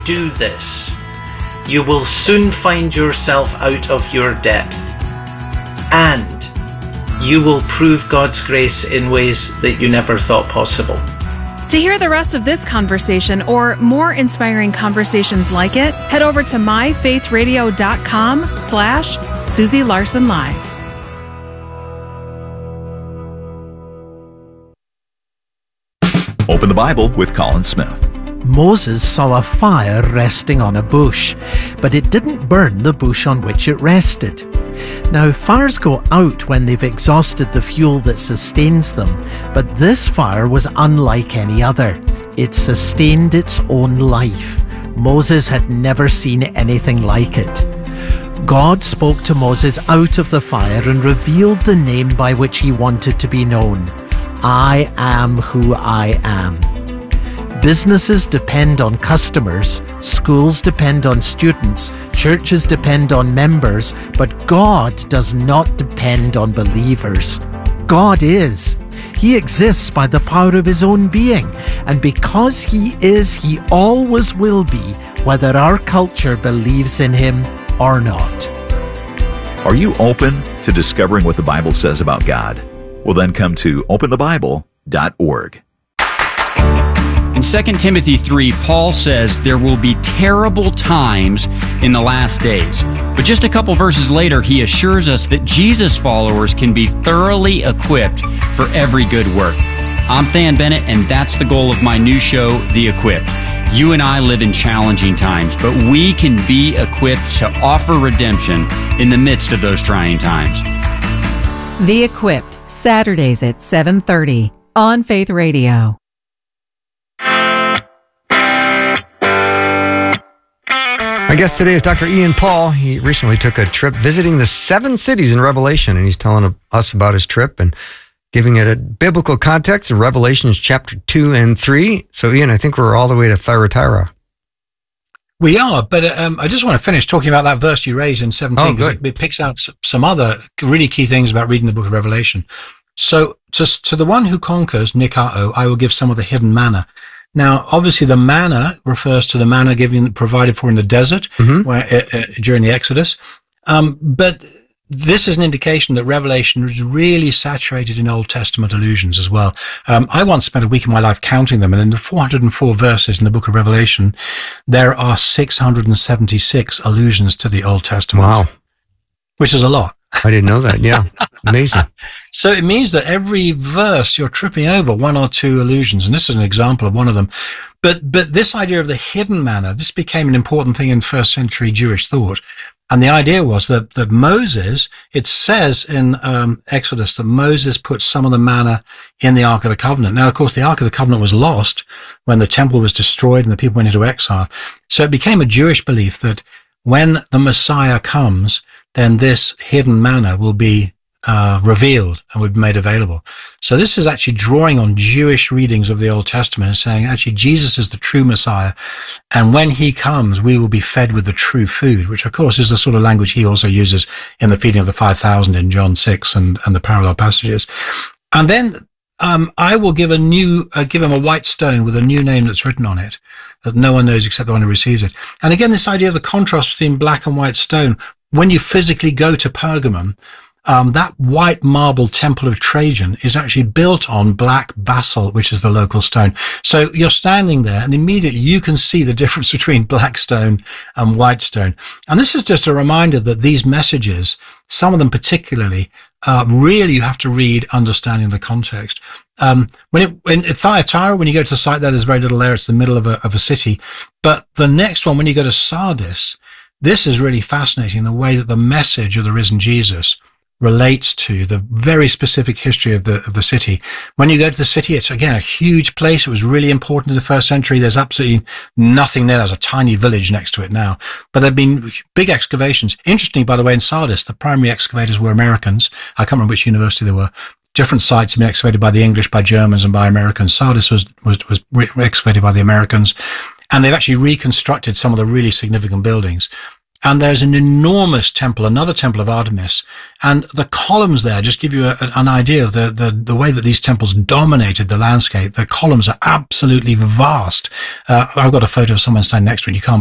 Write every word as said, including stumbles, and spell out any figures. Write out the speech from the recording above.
Do this, you will soon find yourself out of your depth, and you will prove God's grace in ways that you never thought possible. To hear the rest of this conversation or more inspiring conversations like it, head over to myfaithradio.com slash Susie Larson Live. Open the Bible with Colin Smith. Moses saw a fire resting on a bush, but it didn't burn the bush on which it rested. Now, fires go out when they've exhausted the fuel that sustains them, but this fire was unlike any other. It sustained its own life. Moses had never seen anything like it. God spoke to Moses out of the fire and revealed the name by which he wanted to be known. I am who I am. Businesses depend on customers, schools depend on students, churches depend on members, but God does not depend on believers. God is. He exists by the power of his own being, and because he is, he always will be, whether our culture believes in him or not. Are you open to discovering what the Bible says about God? Well, then come to open the bible dot org. In Second Timothy three, Paul says there will be terrible times in the last days. But just a couple verses later, he assures us that Jesus followers can be thoroughly equipped for every good work. I'm Than Bennett, and that's the goal of my new show, The Equipped. You and I live in challenging times, but we can be equipped to offer redemption in the midst of those trying times. The Equipped, Saturdays at seven thirty on Faith Radio. My guest today is Doctor Ian Paul. He recently took a trip visiting the seven cities in Revelation, and he's telling us about his trip and giving it a biblical context in Revelations chapter two and three. So, Ian, I think we're all the way to Thyatira. We are, but um, I just want to finish talking about that verse you raised in seventeen, because oh, it, it picks out some other really key things about reading the book of Revelation. So, to, to the one who conquers, Nikao, I will give some of the hidden manna. Now, obviously, the manna refers to the manna given, provided for in the desert mm-hmm. where, uh, uh, during the Exodus. Um, but this is an indication that Revelation is really saturated in Old Testament allusions as well. Um, I once spent a week of my life counting them, and in the four hundred four verses in the book of Revelation, there are six hundred seventy-six allusions to the Old Testament. Wow. Which is a lot. I didn't know that. Yeah. Amazing. So it means that every verse you're tripping over one or two allusions, and this is an example of one of them. But but this idea of the hidden manna, this became an important thing in first century Jewish thought. And the idea was that, that Moses, it says in um, Exodus that Moses put some of the manna in the Ark of the Covenant. Now, of course, the Ark of the Covenant was lost when the temple was destroyed and the people went into exile. So it became a Jewish belief that when the Messiah comes, then this hidden manna will be uh, revealed and will be made available. So this is actually drawing on Jewish readings of the Old Testament and saying, actually, Jesus is the true Messiah. And when he comes, we will be fed with the true food, which, of course, is the sort of language he also uses in the feeding of the five thousand in John six and, and the parallel passages. And then um, I will give a new, uh, give him a white stone with a new name that's written on it that no one knows except the one who receives it. And again, this idea of the contrast between black and white stone. When you physically go to Pergamum, um, that white marble temple of Trajan is actually built on black basalt, which is the local stone. So you're standing there and immediately you can see the difference between black stone and white stone. And this is just a reminder that these messages, some of them particularly, uh, really you have to read understanding the context. Um, when it, when at Thyatira, when you go to the site there, there's very little there. It's the middle of a, of a city. But the next one, when you go to Sardis, this is really fascinating, the way that the message of the risen Jesus relates to the very specific history of the of the city. When you go to the city, it's, again, a huge place. It was really important in the first century. There's absolutely nothing there. There's a tiny village next to it now. But there have been big excavations. Interestingly, by the way, in Sardis, the primary excavators were Americans. I can't remember which university they were. Different sites have been excavated by the English, by Germans, and by Americans. Sardis was, was, was excavated by the Americans. And they've actually reconstructed some of the really significant buildings. And there's an enormous temple, another temple of Artemis. And the columns there just give you a, an idea of the, the, the way that these temples dominated the landscape. The columns are absolutely vast. Uh, I've got a photo of someone standing next to it. You can't